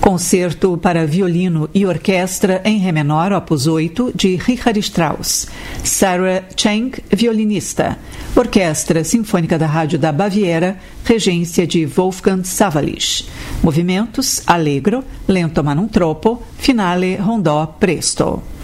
Concerto para violino e orquestra em Ré menor, opus 8, de Richard Strauss. Sarah Cheng, violinista. Orquestra Sinfônica da Rádio da Baviera, regência de Wolfgang Sawallisch. Movimentos: allegro, lento ma non troppo, finale rondò presto.